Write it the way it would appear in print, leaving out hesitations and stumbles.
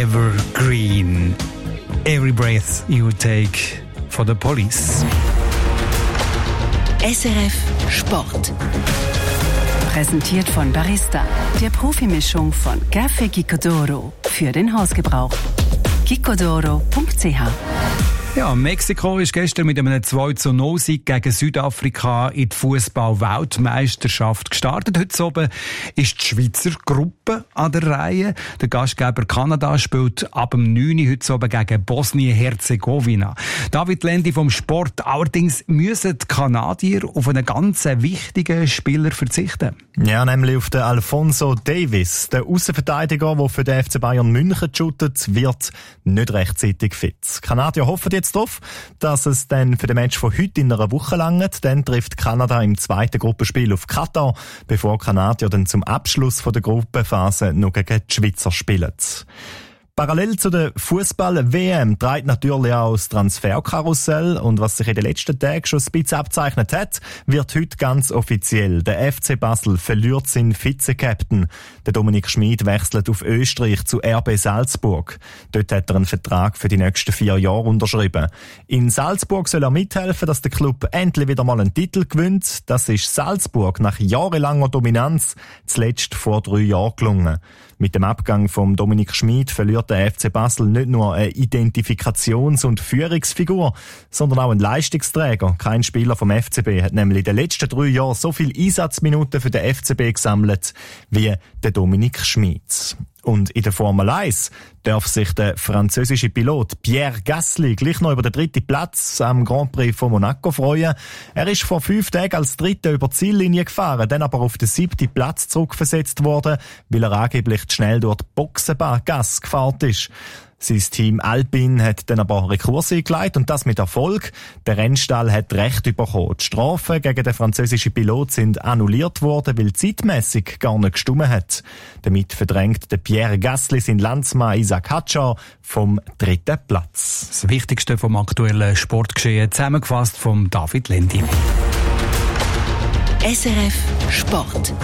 Evergreen. Every breath you take for the police. SRF Sport. Präsentiert von Barista, der Profimischung von Café Gicodoro für den Hausgebrauch. gicodoro.ch. Ja, Mexiko ist gestern mit einem 2-0-Sieg gegen Südafrika in die Fußball-Weltmeisterschaft gestartet. Heute oben ist die Schweizer Gruppe an der Reihe. Der Gastgeber Kanada spielt ab dem 9. Uhr heute oben gegen Bosnien-Herzegowina. David Lendi vom Sport. Allerdings müssen die Kanadier auf einen ganz wichtigen Spieler verzichten. Ja, nämlich auf den Alphonso Davies. Der Aussenverteidiger, der für den FC Bayern München shootet, wird nicht rechtzeitig fit. Die Kanadier hoffen jetzt darauf, dass es dann für den Match von heute in einer Woche langt. Dann trifft Kanada im zweiten Gruppenspiel auf Katar, bevor Kanadier dann zum Abschluss der Gruppenphase noch gegen die Schweizer spielen. Parallel zu der Fußball-WM treibt natürlich auch das Transferkarussell. Und was sich in den letzten Tagen schon ein bisschen abzeichnet hat, wird heute ganz offiziell. Der FC Basel verliert seinen Vize-Captain. Der Dominik Schmid wechselt auf Österreich zu RB Salzburg. Dort hat er einen Vertrag für die nächsten 4 Jahre unterschrieben. In Salzburg soll er mithelfen, dass der Club endlich wieder mal einen Titel gewinnt. Das ist Salzburg nach jahrelanger Dominanz zuletzt vor 3 Jahren gelungen. Mit dem Abgang von Dominik Schmid verliert der FC Basel nicht nur eine Identifikations- und Führungsfigur, sondern auch einen Leistungsträger. Kein Spieler vom FCB hat nämlich in den letzten 3 Jahren so viele Einsatzminuten für den FCB gesammelt wie der Dominik Schmid. Und in der Formel 1 darf sich der französische Pilot Pierre Gasly gleich noch über den 3. Platz am Grand Prix von Monaco freuen. Er ist vor 5 Tagen als Dritter über die Ziellinie gefahren, dann aber auf den 7. Platz zurückversetzt worden, weil er angeblich zu schnell durch die Boxengasse gefahren ist. Sein Team Alpine hat dann aber Rekurs eingeleitet und das mit Erfolg. Der Rennstall hat Recht bekommen. Die Strafen gegen den französischen Pilot sind annulliert worden, weil zeitmässig gar nicht gestimmt hat. Damit verdrängt der Pierre Gasly seinen Landsmann Isaac Hadjar vom 3. Platz. Das Wichtigste vom aktuellen Sportgeschehen zusammengefasst von David Lendi. SRF Sport.